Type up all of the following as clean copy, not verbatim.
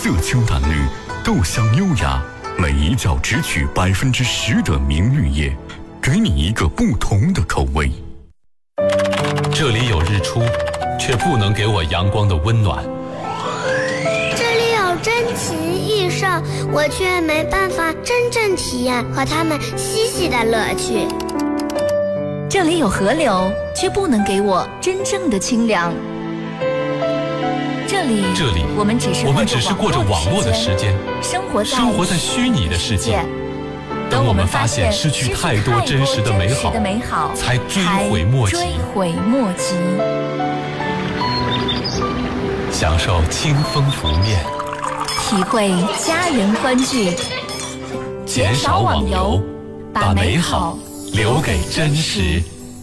色清淡绿，豆香优雅，每一角只取10%的明绿叶，给你一个不同的口味。 这里有日出，却不能给我阳光的温暖。 这里有珍奇异兽，我却没办法真正体验和它们嬉戏的乐趣。 这里有河流，却不能给我真正的清凉。这里我们只是过着网络的时间，生活在虚拟的世界。等我们发现失去太多真实的美好，才追悔莫及。 享受清风拂面， 体会家人欢聚， 减少网游，把美好留给真实。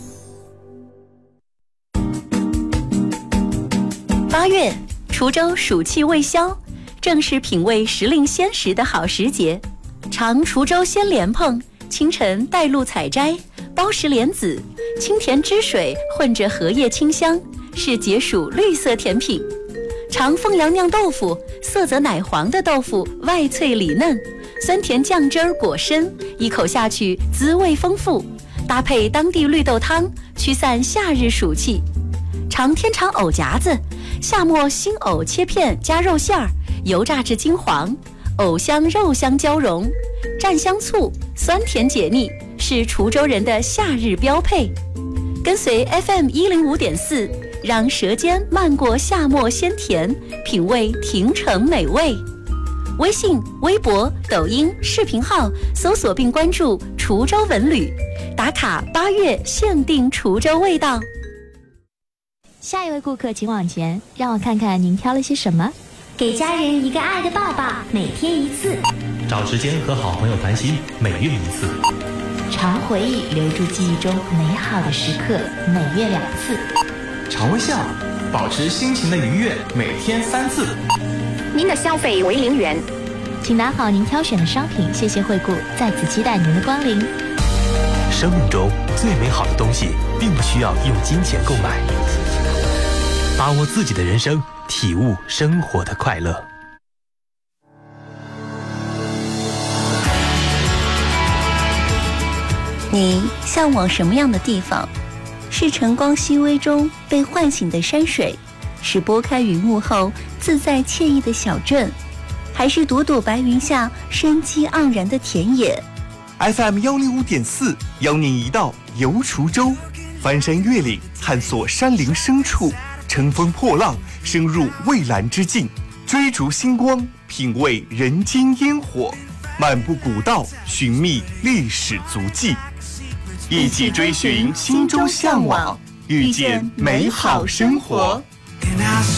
8月，滁州暑气未消，正是品味时令鲜食的好时节。尝滁州鲜莲蓬，清晨带露采摘，包实莲子，清甜汁水混着荷叶清香，是解暑绿色甜品。尝凤阳酿豆腐，色泽奶黄的豆腐外脆里嫩，酸甜酱汁儿果深，一口下去滋味丰富，搭配当地绿豆汤，驱散夏日暑气。尝天长藕夹子，夏末新藕切片加肉馅儿，油炸至金黄，藕香肉香交融，蘸香醋，酸甜解腻，是滁州人的夏日标配。跟随 FM105.4，让舌尖漫过夏末鲜甜，品味亭城美味。微信、微博、抖音视频号搜索并关注滁州文旅，打卡8月限定滁州味道。 下一位顾客请往前，让我看看您挑了些什么。 给家人一个爱的抱抱，每天1次。 找时间和好朋友谈心，每月1次。 常回忆，留住记忆中美好的时刻，每月2次。 常微笑，保持心情的愉悦，每天3次。 您的消费为0元， 请拿好您挑选的商品，谢谢惠顾，再次期待您的光临。 生命中最美好的东西，并不需要用金钱购买。把握自己的人生，体悟生活的快乐。 你向往什么样的地方？是晨光熹微中被唤醒的山水，是拨开云雾后自在惬意的小镇，还是朵朵白云下生机盎然的田野？ FM105.4邀您一道游滁州，翻山越岭，探索山林深处，乘风破浪，深入蔚蓝之境，追逐星光，品味人间烟火，漫步古道，寻觅历史足迹，一起追寻心中向往，遇见美好生活。